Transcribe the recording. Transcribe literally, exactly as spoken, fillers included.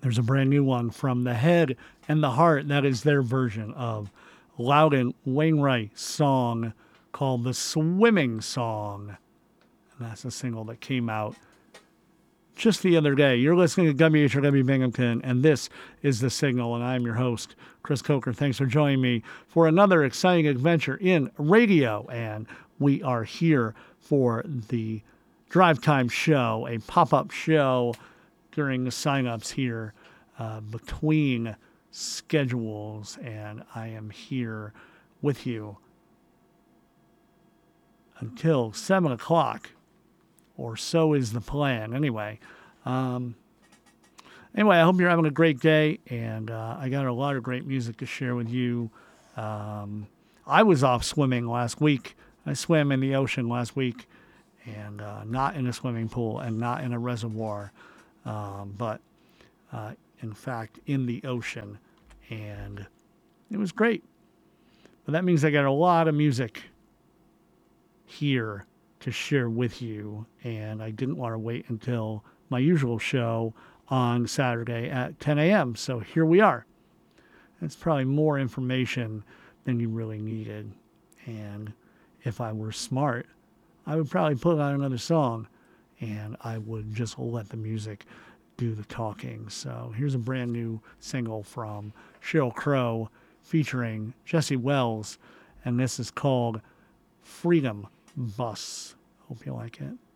There's a brand new one from The Head and the Heart. That is their version of Loudon Wainwright's song called The Swimming Song. And that's a single that came out just the other day. You're listening to W H R W Binghamton, and this is The Signal, and I'm your host, Chris Coker. Thanks for joining me for another exciting adventure in radio, and we are here for the Drive Time Show, a pop-up show during the sign-ups here uh, between schedules, and I am here with you until seven o'clock, or so is the plan. Anyway, um, anyway, I hope you're having a great day, and uh, I got a lot of great music to share with you. Um, I was off swimming last week. I swam in the ocean last week, and uh, not in a swimming pool and not in a reservoir, um, but uh, in fact in the ocean, and it was great. But that means I got a lot of music here to share with you, and I didn't want to wait until my usual show on Saturday at ten a.m. So here we are. It's probably more information than you really needed, and if I were smart, I would probably put on another song, and I would just let the music do the talking. So here's a brand new single from Sheryl Crow featuring Jesse Wells, and this is called Freedom Bus. Hope you like it.